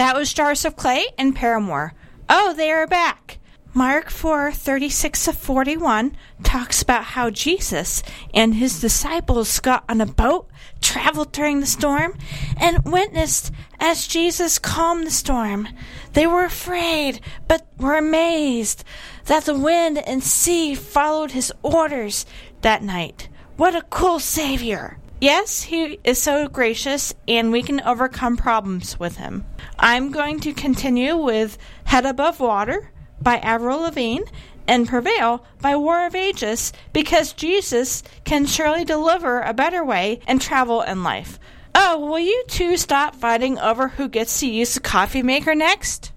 That was Jars of Clay and Paramore. Oh, they are back. Mark 4:36-41 talks about how Jesus and his disciples got on a boat, traveled during the storm, and witnessed as Jesus calmed the storm. They were afraid, but were amazed that the wind and sea followed his orders that night. What a cool Savior! Yes, he is so gracious, and we can overcome problems with him. I'm going to continue with Head Above Water by Avril Lavigne and Prevail by War of Ages, because Jesus can surely deliver a better way and travel in life. Oh, will you two stop fighting over who gets to use the coffee maker next?